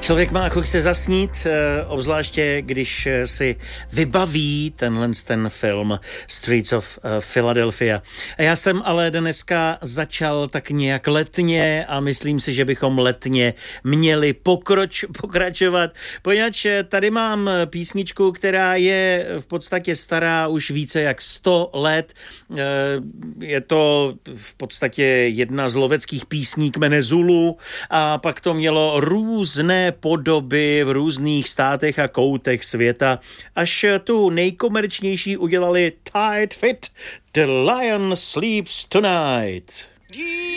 Člověk má chuť se zasnít, obzvláště když si vybaví ten film Streets of Philadelphia. A já jsem ale dneska začal tak nějak letně a myslím si, že bychom letně měli pokračovat, poněvadž tady mám písničku, která je v podstatě stará už více jak 100 let. Je to v podstatě jedna z loveckých písní kmene Zulu a pak to mělo různé podoby v různých státech a koutech světa, až tu nejkomerčnější udělali Tight Fit, The Lion Sleeps Tonight.